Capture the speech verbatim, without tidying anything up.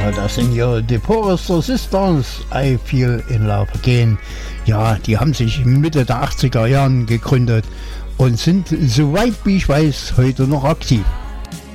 Ja, das sind ja die Porester Sisters, I Feel in Love Again. Ja, die haben sich Mitte der achtziger Jahren gegründet und sind, soweit wie ich weiß, heute noch aktiv.